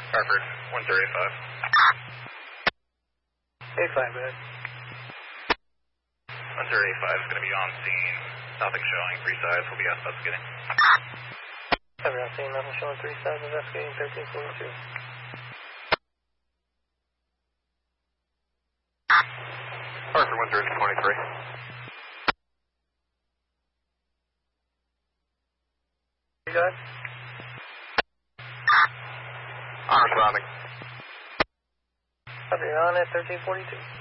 Hartford, 1385. 85, go ahead. 1385 is going to be on scene. Nothing showing. 3 sides will be investigating. Cover on scene, nothing showing. 3 sides investigating 1342. Hartford, 1323. You got it? I'm responding. Copy, you're on at 1342.